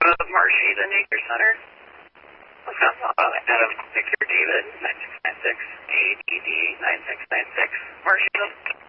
Marshy, the Nature Center. Adam Victor David, 9696, ADD 9696, Marshy.